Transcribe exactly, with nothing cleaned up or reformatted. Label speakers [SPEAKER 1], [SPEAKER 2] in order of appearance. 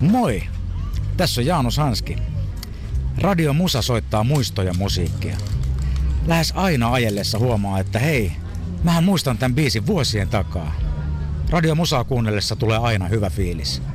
[SPEAKER 1] Moi! Tässä on Jaanus Hanski. Radio Musa soittaa muistoja musiikkia. Lähes aina ajellessa huomaa, että hei, mähän muistan tämän biisin vuosien takaa. Radio Musaa kuunnellessa tulee aina hyvä fiilis.